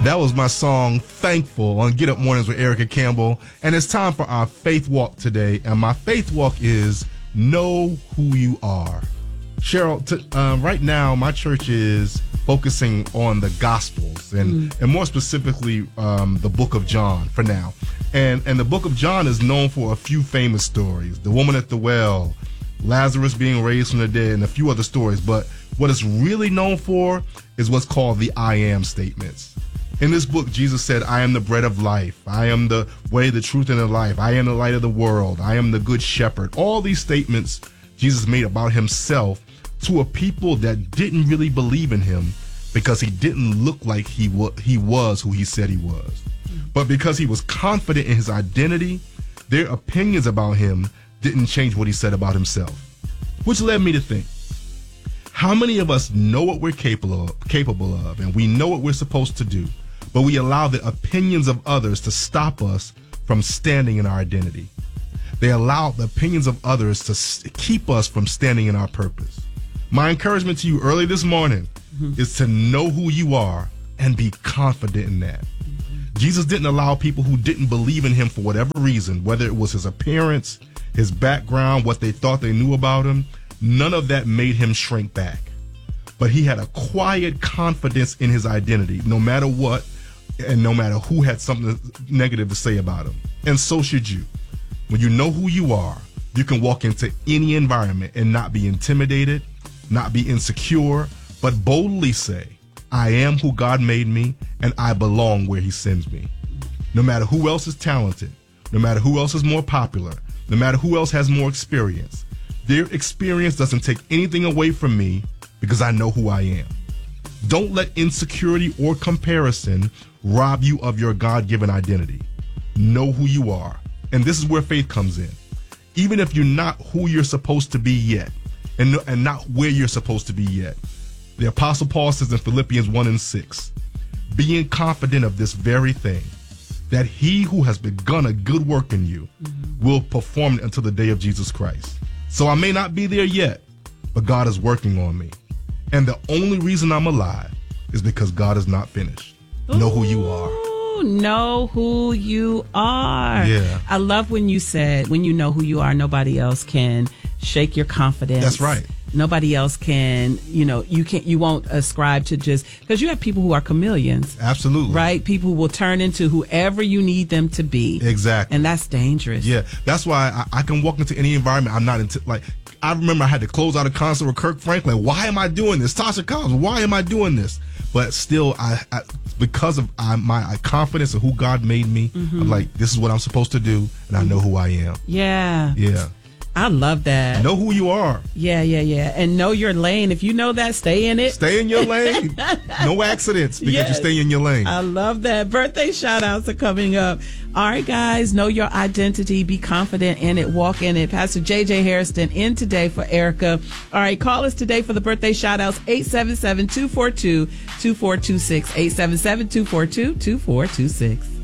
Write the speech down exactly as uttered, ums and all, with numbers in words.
That was my song, Thankful, on Get Up Mornings with Erica Campbell. And it's time for our faith walk today. And my faith walk is know who you are. Cheryl, t- uh, right now, my church is focusing on the Gospels and, mm. and more specifically, um, the book of John for now. And, and the book of John is known for a few famous stories. The woman at the well, Lazarus being raised from the dead, and a few other stories. But what it's really known for is what's called the I am statements. In this book, Jesus said, I am the bread of life. I am the way, the truth, and the life. I am the light of the world. I am the good shepherd. All these statements Jesus made about himself to a people that didn't really believe in him because he didn't look like he, wa- he was who he said he was. But because he was confident in his identity, their opinions about him didn't change what he said about himself. Which led me to think, how many of us know what we're capable of, capable of, and we know what we're supposed to do, but we allow the opinions of others to stop us from standing in our identity? They allow the opinions of others to s- keep us from standing in our purpose. My encouragement to you early this morning mm-hmm. is to know who you are and be confident in that. Mm-hmm. Jesus didn't allow people who didn't believe in him for whatever reason, whether it was his appearance, his background, what they thought they knew about him, none of that made him shrink back. But he had a quiet confidence in his identity, no matter what, and no matter who had something negative to say about him. And so should you. When you know who you are, you can walk into any environment and not be intimidated, not be insecure, but boldly say, I am who God made me, and I belong where he sends me. No matter who else is talented, no matter who else is more popular, no matter who else has more experience, their experience doesn't take anything away from me because I know who I am. Don't let insecurity or comparison rob you of your God-given identity. Know who you are. And this is where faith comes in. Even if you're not who you're supposed to be yet, and, and not where you're supposed to be yet. The Apostle Paul says in Philippians one and six, being confident of this very thing, that he who has begun a good work in you mm-hmm. will perform it until the day of Jesus Christ. So I may not be there yet, but God is working on me. And the only reason I'm alive is because God is not finished. Ooh, know who you are. Know who you are. Yeah. I love when you said, when you know who you are, nobody else can shake your confidence. That's right. Nobody else can, you know, you can't, you won't ascribe to just, because you have people who are chameleons. Absolutely. Right? People who will turn into whoever you need them to be. Exactly. And that's dangerous. Yeah. That's why I, I can walk into any environment. I'm not into, like, I remember I had to close out a concert with Kirk Franklin. Why am I doing this? Tasha Cobbs, why am I doing this? But still, I, I because of I, my confidence in who God made me, mm-hmm. I'm like, this is what I'm supposed to do, and I know who I am. Yeah. Yeah. I love that. Know who you are. Yeah, yeah, yeah. And know your lane. If you know that, stay in it. Stay in your lane. No accidents because yes. you stay in your lane. I love that. Birthday shout outs are coming up. All right, guys, know your identity. Be confident in it. Walk in it. Pastor J J Hairston in today for Erica. All right, call us today for the birthday shout outs. eight seven seven, two four two, two four two six. eight seven seven, two four two, two four two six.